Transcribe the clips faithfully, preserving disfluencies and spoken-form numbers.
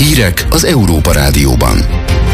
Hírek az Európa Rádióban.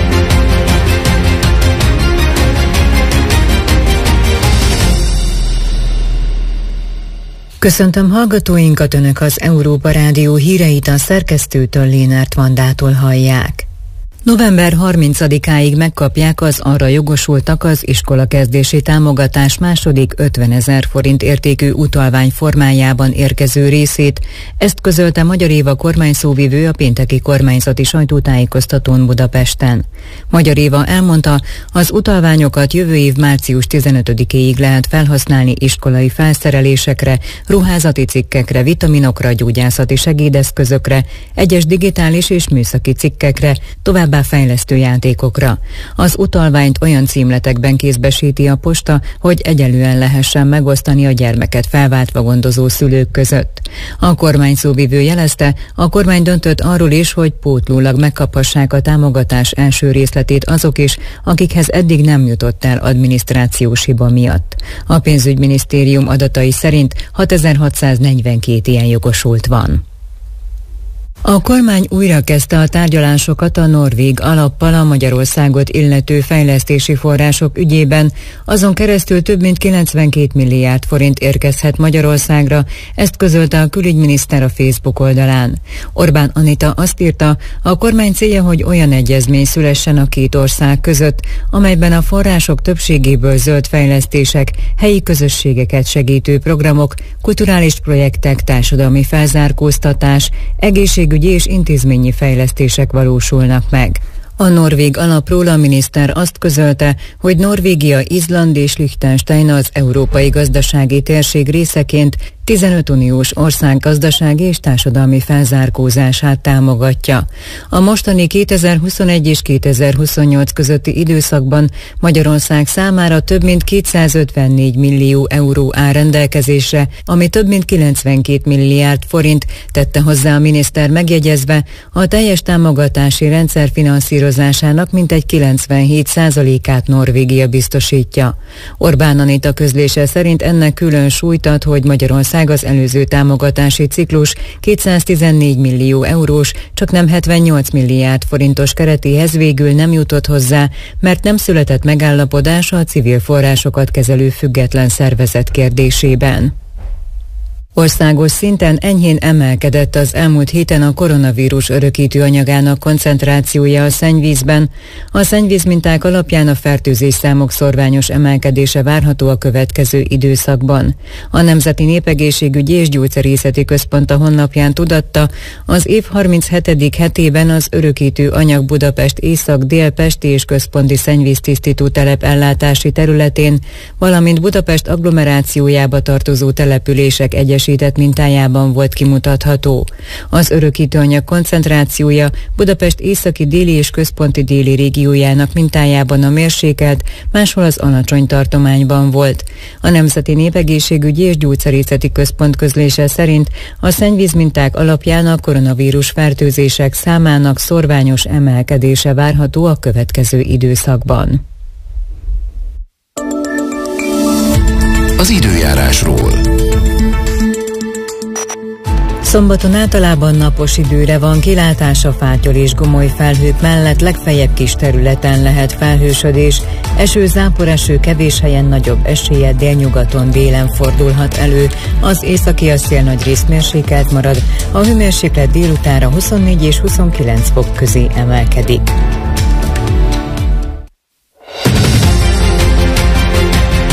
Köszöntöm hallgatóinkat, Önök az Európa Rádió híreit a szerkesztőtől, Lénárt Vandától hallják. november harmincadikáig megkapják az arra jogosultak az iskolakezdési támogatás második ötvenezer forint értékű utalvány formájában érkező részét. Ezt közölte Magyar Éva kormányszóvivő a pénteki kormányzati sajtótájékoztatón Budapesten. Magyar Éva elmondta, az utalványokat jövő év március tizenötödikéig lehet felhasználni iskolai felszerelésekre, ruházati cikkekre, vitaminokra, gyógyászati segédeszközökre, egyes digitális és műszaki cikkekre, továbbá fejlesztő játékokra. Az utalványt olyan címletekben kézbesíti a posta, hogy egyelően lehessen megosztani a gyermeket felváltva gondozó szülők között. A kormányszóvivő jelezte, a kormány döntött arról is, hogy pótlólag megkaphassák a támogatás első részletét azok is, akikhez eddig nem jutott el adminisztrációs hiba miatt. A pénzügyminisztérium adatai szerint hatezer-hatszáznegyvenkét ilyen jogosult van. A kormány újra kezdte a tárgyalásokat a norvég alappal a Magyarországot illető fejlesztési források ügyében, azon keresztül több mint kilencvenkét milliárd forint érkezhet Magyarországra, ezt közölte a külügyminiszter a Facebook oldalán. Orbán Anita azt írta, a kormány célja, hogy olyan egyezmény szülessen a két ország között, amelyben a források többségéből zöld fejlesztések, helyi közösségeket segítő programok, kulturális projektek, társadalmi felzárkóztatás, egészségügyi és intézményi fejlesztések valósulnak meg. A norvég alapról a miniszter azt közölte, hogy Norvégia, Izland és Liechtenstein az európai gazdasági térség részeként tizenöt uniós ország gazdasági és társadalmi felzárkózását támogatja. A mostani kétezer-huszonegy és kétezer-huszonnyolc közötti időszakban Magyarország számára több mint kétszázötvennégy millió euró áll rendelkezésre, ami több mint kilencvenkét milliárd forint, tette hozzá a miniszter, megjegyezve, a teljes támogatási rendszer finanszírozásának mintegy kilencvenhét százalékát Norvégia biztosítja. Orbán Anita közlése szerint ennek külön súlyt ad, hogy Magyarország az előző támogatási ciklus kétszáztizennégy millió eurós, csaknem hetvennyolc milliárd forintos keretéhez végül nem jutott hozzá, mert nem született megállapodás a civil forrásokat kezelő független szervezet kérdésében. Országos szinten enyhén emelkedett az elmúlt héten a koronavírus örökítő anyagának koncentrációja a szennyvízben. A szennyvízminták alapján a fertőzés számok szorványos emelkedése várható a következő időszakban. A Nemzeti Népegészségügyi és Gyógyszerészeti Központ a honlapján tudatta, az év harminchetedik hetében az örökítő anyag Budapest észak-dél-pesti és központi szennyvíztisztító telep ellátási területén, valamint Budapest agglomerációjába tartozó települések egyes mintájában volt kimutatható. Az örökítőanyag koncentrációja Budapest északi déli és központi déli régiójának mintájában a mérsékelt, máshol az alacsony tartományban volt. A Nemzeti Népegészségügyi és Gyógyszerészeti Központ közlése szerint a szennyvízminták alapján a koronavírus fertőzések számának szorványos emelkedése várható a következő időszakban. Az időjárásról. Szombaton általában napos időre van kilátás, a fátyol és gomoly felhők mellett legfeljebb kis területen lehet felhősödés. Eső, záporeső, kevés helyen nagyobb eséllyel délnyugaton délen fordulhat elő. Az északi a szél nagyrészt mérsékelt marad, a hőmérséklet délutánra huszonnégy és huszonkilenc fok közé emelkedik.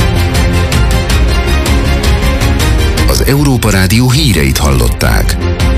Az Európa Rádió híreit hallották.